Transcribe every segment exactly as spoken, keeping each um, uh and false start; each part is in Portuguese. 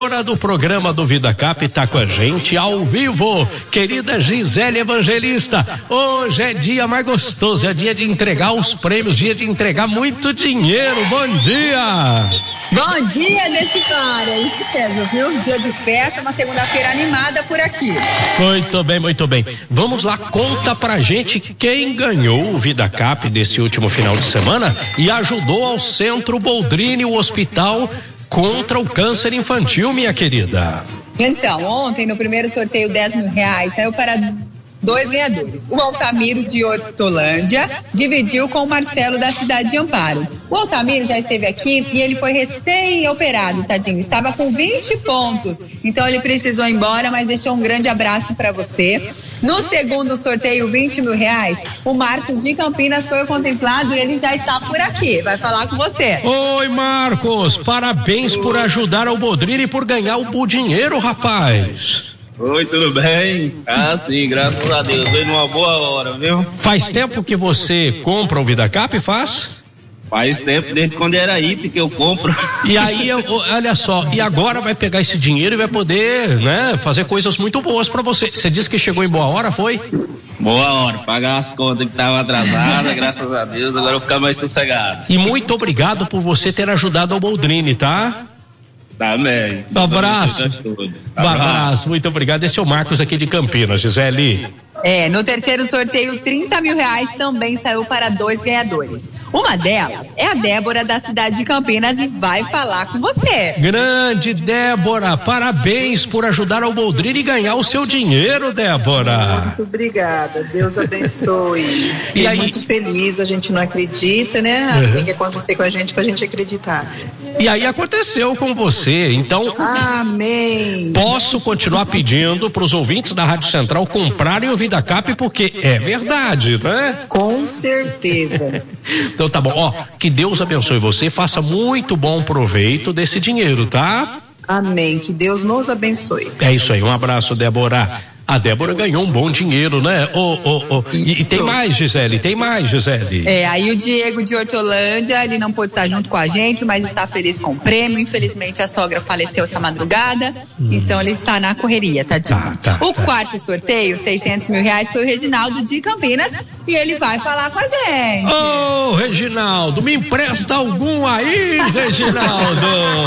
Hora do programa do Vida Cap está com a gente ao vivo, querida Gisele Evangelista. Hoje é dia mais gostoso, é dia de entregar os prêmios, dia de entregar muito dinheiro. Bom dia! Bom dia, Decifara, isso mesmo, viu? Dia de festa, uma segunda-feira animada por aqui. Muito bem, muito bem. Vamos lá, conta pra gente quem ganhou o Vida Cap desse último final de semana e ajudou ao Centro Boldrini, o hospital contra o câncer infantil, minha querida. Então, ontem no primeiro sorteio dez mil reais saiu para dois ganhadores. O Altamiro de Hortolândia dividiu com o Marcelo da cidade de Amparo. O Altamiro já esteve aqui e ele foi recém-operado, tadinho. Estava com vinte pontos, então ele precisou ir embora, mas deixou um grande abraço para você. No segundo sorteio, vinte mil reais, o Marcos de Campinas foi contemplado e ele já está por aqui, vai falar com você. Oi, Marcos, parabéns por ajudar ao Boldrini e por ganhar o dinheiro, rapaz. Oi, tudo bem? Ah, sim, graças a Deus, veio numa boa hora, viu? Faz tempo que você compra o Vida Cap, faz? Faz tempo, desde quando era hippie que eu compro. E aí, eu, olha só, e agora vai pegar esse dinheiro e vai poder, né, fazer coisas muito boas pra você. Você disse que chegou em boa hora, foi? Boa hora, pagar as contas que estavam atrasadas, graças a Deus, agora eu vou ficar mais sossegado. E muito obrigado por você ter ajudado ao Boldrini, tá? Também. Um abraço. Um abraço, muito obrigado. Esse é o Marcos aqui de Campinas, Gisele. É, no terceiro sorteio, trinta mil reais também saiu para dois ganhadores. Uma delas é a Débora da cidade de Campinas e vai falar com você. Grande Débora, parabéns por ajudar ao Boldrini e ganhar o seu dinheiro, Débora. Muito obrigada, Deus abençoe. E aí? Muito feliz, a gente não acredita, né? Uhum. Tem que acontecer com a gente pra gente acreditar. E aí aconteceu com você, então... Amém. Posso continuar pedindo para os ouvintes da Rádio Central comprarem o Vida Cap, porque é verdade, né? Com certeza. Então tá bom, ó, que Deus abençoe você, faça muito bom proveito desse dinheiro, tá? Amém, que Deus nos abençoe. É isso aí, um abraço, Débora. A Débora ganhou um bom dinheiro, né? Oh, oh, oh. E, e tem mais, Gisele, tem mais, Gisele. É, aí o Diego de Hortolândia, ele não pôde estar junto com a gente, mas está feliz com o prêmio. Infelizmente a sogra faleceu essa madrugada, hum. então ele está na correria, tadinho. Tá, tá, o tá. quarto sorteio, seiscentos mil reais, foi o Reginaldo de Campinas e ele vai falar com a gente. Ô, oh, Reginaldo, me empresta algum aí, Reginaldo.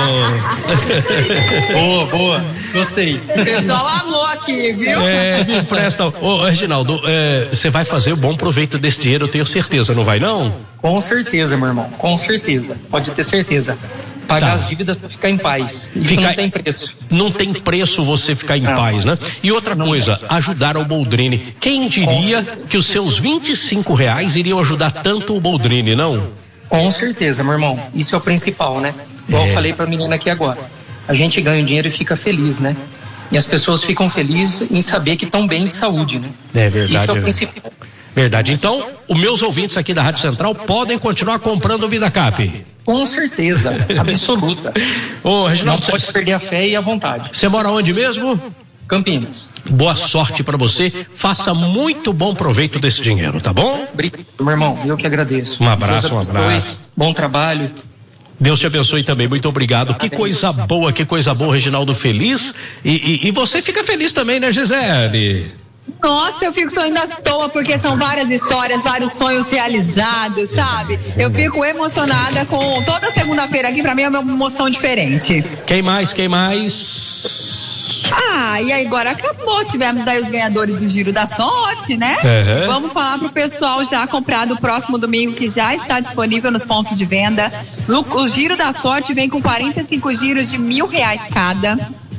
Boa, boa, gostei. O pessoal amou aqui, viu? É, me empresta. Ô, Reginaldo, você é, vai fazer um bom proveito desse dinheiro, eu tenho certeza, não vai não? Com certeza, meu irmão, com certeza. Pode ter certeza. Pagar tá. as dívidas para ficar em paz. Isso Fica... não tem preço. Não tem preço você ficar em não. paz, né? E outra não coisa, tem. ajudar ao Boldrini. Quem diria que os seus vinte e cinco reais iriam ajudar tanto o Boldrini, não? Com certeza, meu irmão. Isso é o principal, né? Igual é. eu falei pra menina aqui agora. A gente ganha o dinheiro e fica feliz, né? E as pessoas ficam felizes em saber que estão bem de saúde, né? É verdade. Isso é o é principal. Verdade. Então, os meus ouvintes aqui da Rádio Central podem continuar comprando o Vida Cap. Com certeza, absoluta. Ô, Reginaldo, não pode perder a fé e a vontade. Você mora onde mesmo? Campinas. Boa sorte pra você. Faça muito bom proveito desse dinheiro, tá bom? Obrigado, meu irmão. Eu que agradeço. Um abraço, um abraço. Bom trabalho. Deus te abençoe também, muito obrigado. Que coisa boa, que coisa boa, Reginaldo feliz. E, e, e você fica feliz também, né, Gisele? Nossa, eu fico sonhando à toa, porque são várias histórias, vários sonhos realizados, sabe? Eu fico emocionada com toda segunda-feira aqui, pra mim é uma emoção diferente. Quem mais, quem mais? Ah, e aí agora acabou, tivemos daí os ganhadores do Giro da Sorte, né? Uhum. Vamos falar pro pessoal já comprar do próximo domingo, que já está disponível nos pontos de venda. O, o Giro da Sorte vem com quarenta e cinco giros de mil reais cada.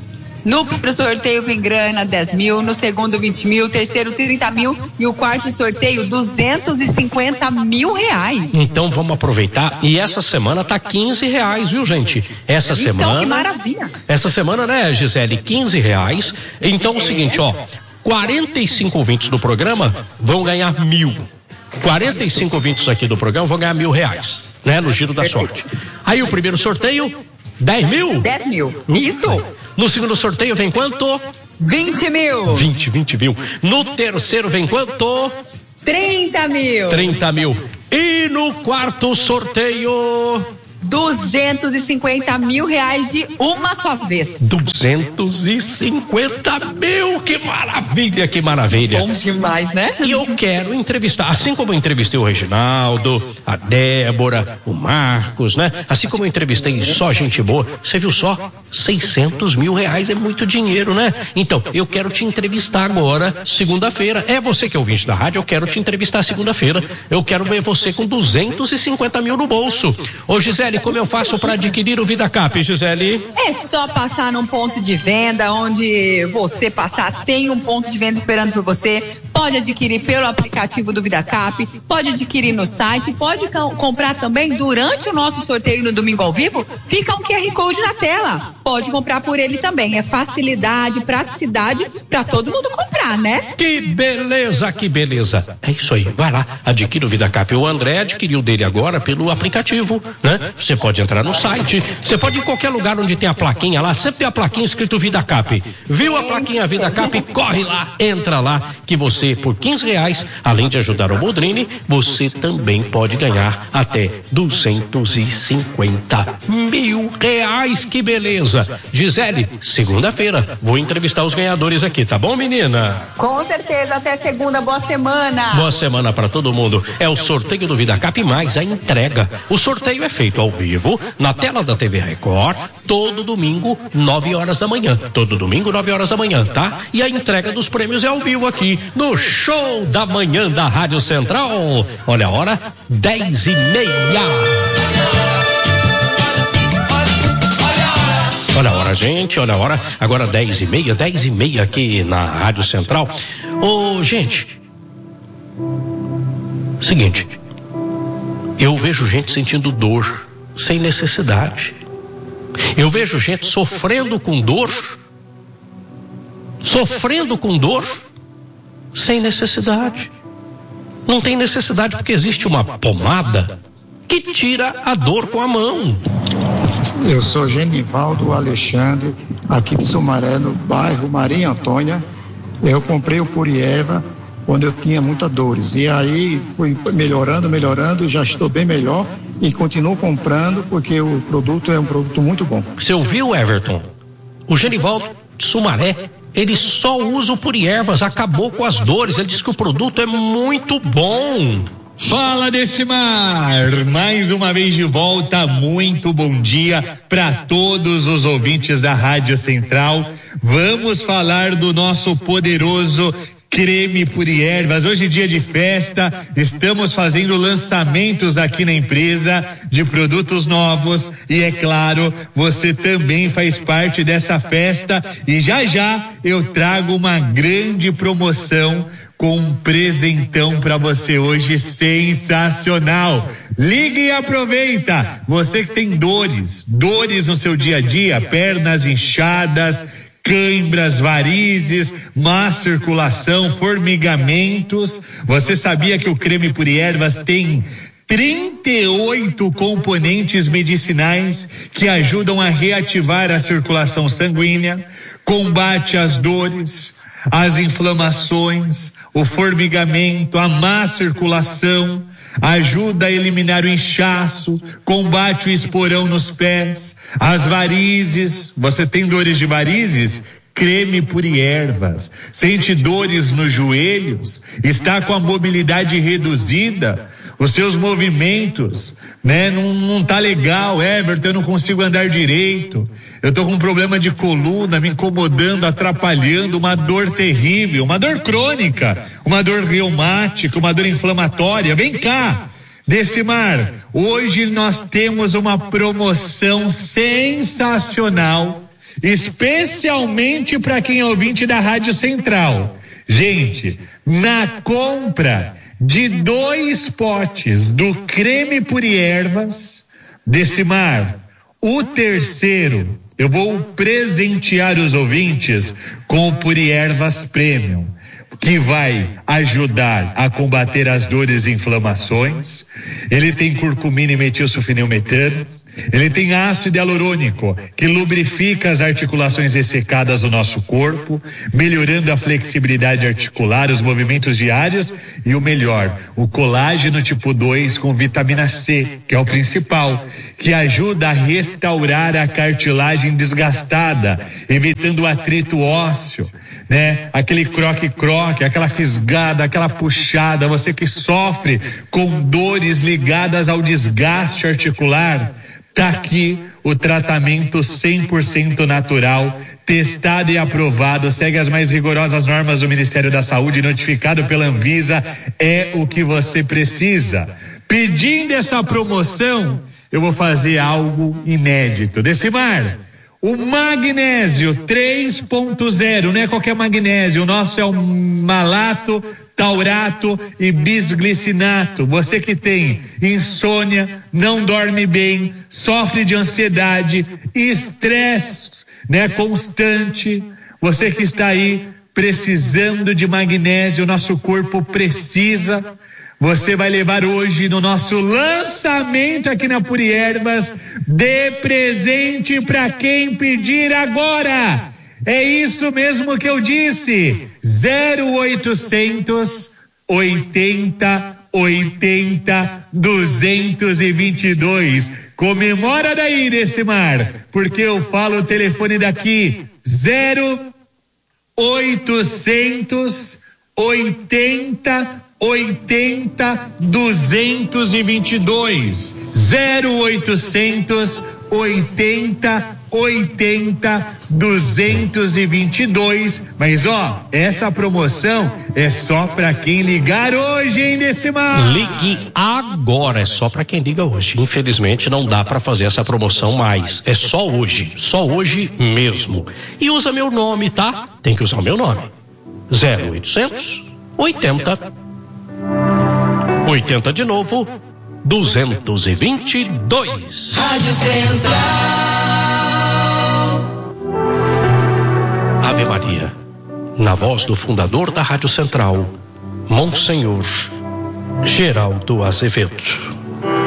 No primeiro sorteio vem grana, dez mil, no segundo vinte mil, terceiro trinta mil e o quarto sorteio duzentos e cinquenta mil reais. Então vamos aproveitar, e essa semana tá quinze reais, viu, gente? Essa então, semana... que maravilha. Essa semana, né, Gisele, quinze reais. Então é o seguinte, ó, quarenta e cinco ouvintes do programa vão ganhar mil. quarenta e cinco ouvintes aqui do programa vão ganhar mil reais, né, no Giro da Sorte. Aí o primeiro sorteio, dez mil? dez mil, isso. No segundo sorteio vem quanto? vinte mil. vinte, vinte mil. No terceiro vem quanto? trinta mil. trinta mil. E no quarto sorteio? duzentos e cinquenta mil reais de uma só vez. duzentos e cinquenta mil, que maravilha, que maravilha. Bom demais, né? E eu quero entrevistar, assim como eu entrevistei o Reginaldo, a Débora, o Marcos, né? Assim como eu entrevistei só gente boa, você viu só? seiscentos mil reais é muito dinheiro, né? Então, eu quero te entrevistar agora, segunda-feira. É você que é ouvinte da rádio, eu quero te entrevistar segunda-feira. Eu quero ver você com duzentos e cinquenta mil no bolso. Ô, Gisele, como eu faço para adquirir o VidaCap, Gisele? É só passar num ponto de venda, onde você passar, tem um ponto de venda esperando por você. Pode adquirir pelo aplicativo do VidaCap, pode adquirir no site, pode c- comprar também durante o nosso sorteio no domingo ao vivo. Fica um Q R Code na tela. Pode comprar por ele também. É facilidade, praticidade para todo mundo comprar, né? Que beleza, que beleza. É isso aí, vai lá, adquira o VidaCap. O André adquiriu dele agora pelo aplicativo, né? Você pode entrar no site, você pode ir em qualquer lugar onde tem a plaquinha lá, sempre tem a plaquinha escrito VidaCap. Viu a plaquinha VidaCap? Corre lá, entra lá, que você, por quinze reais, além de ajudar o Boldrini, você também pode ganhar até duzentos e cinquenta mil reais. Que beleza. Gisele, segunda-feira, vou entrevistar os ganhadores aqui, tá bom, menina? Com certeza, até segunda, boa semana. Boa semana para todo mundo. É o sorteio do VidaCap mais a entrega. O sorteio é feito ao vivo, na tela da T V Record, todo domingo, nove horas da manhã. Todo domingo, nove horas da manhã, tá? E a entrega dos prêmios é ao vivo aqui, no Show da Manhã da Rádio Central. Olha a hora, dez e meia. Olha a hora, gente, olha a hora. Agora dez e meia, dez e meia aqui na Rádio Central. Ô, gente, seguinte, eu vejo gente sentindo dor sem necessidade. Eu vejo gente sofrendo com dor, sofrendo com dor sem necessidade. Não tem necessidade porque existe uma pomada que tira a dor com a mão. Eu sou Genivaldo Alexandre, aqui de Sumaré, no bairro Maria Antônia. Eu comprei o Purieva quando eu tinha muitas dores. E aí fui melhorando, melhorando, já estou bem melhor e continuo comprando porque o produto é um produto muito bom. Você ouviu, Everton? O Genivaldo de Sumaré, ele só usa o Puriervas, acabou com as dores. Ele diz que o produto é muito bom. Fala, Decimar, mais uma vez de volta, muito bom dia para todos os ouvintes da Rádio Central. Vamos falar do nosso poderoso Creme Puriervas. Hoje é dia de festa, estamos fazendo lançamentos aqui na empresa de produtos novos e é claro, você também faz parte dessa festa e já já eu trago uma grande promoção com um presentão para você hoje sensacional. Ligue e aproveita. Você que tem dores, dores no seu dia a dia, pernas inchadas, cãibras, varizes, má circulação, formigamentos. Você sabia que o creme Puriervas tem trinta e oito componentes medicinais que ajudam a reativar a circulação sanguínea, combate as dores, as inflamações, o formigamento, a má circulação, ajuda a eliminar o inchaço, combate o esporão nos pés, as varizes. Você tem dores de varizes? Creme Puriervas. Sente dores nos joelhos? Está com a mobilidade reduzida? Os seus movimentos, né? Não, não tá legal, Everton, eu não consigo andar direito. Eu tô com um problema de coluna, me incomodando, atrapalhando, uma dor terrível, uma dor crônica, uma dor reumática, uma dor inflamatória. Vem cá, Decimar, hoje nós temos uma promoção sensacional, especialmente para quem é ouvinte da Rádio Central. Gente, na compra de dois potes do creme Puriervas, Decimar, o terceiro, eu vou presentear os ouvintes com o Puriervas Premium, que vai ajudar a combater as dores e inflamações. Ele tem curcumina e metilsulfinilmetano. Ele tem ácido hialurônico, que lubrifica as articulações ressecadas do nosso corpo, melhorando a flexibilidade articular, os movimentos diários e o melhor, o colágeno tipo dois com vitamina C, que é o principal, que ajuda a restaurar a cartilagem desgastada, evitando o atrito ósseo, né? Aquele croque-croque, aquela fisgada, aquela puxada, você que sofre com dores ligadas ao desgaste articular. Tá aqui o tratamento cem por cento natural, testado e aprovado, segue as mais rigorosas normas do Ministério da Saúde, notificado pela Anvisa, é o que você precisa. Pedindo essa promoção, eu vou fazer algo inédito. Decimar, o magnésio três ponto zero, não é qualquer magnésio, o nosso é o malato, taurato e bisglicinato. Você que tem insônia, não dorme bem, sofre de ansiedade, estresse, né, constante, você que está aí precisando de magnésio, nosso corpo precisa. Você vai levar hoje no nosso lançamento aqui na Puriervas, de presente para quem pedir agora. É isso mesmo que eu disse. zero oitocentos oitenta oitenta duzentos e vinte e dois. Comemora daí, Decimar, porque eu falo o telefone daqui. zero oitocentos oitenta oitenta duzentos e vinte e dois. zero oitocentos oitenta oitenta duzentos e vinte e dois. Mas ó, essa promoção é só para quem ligar hoje, hein, Decimar? Ligue agora, é só para quem liga hoje. Infelizmente não dá para fazer essa promoção mais. É só hoje, só hoje mesmo. E usa meu nome, tá? Tem que usar o meu nome. zero oitocentos oitenta oitenta de novo, duzentos e vinte e dois. Rádio Central. Ave Maria, na voz do fundador da Rádio Central, Monsenhor Geraldo Azevedo.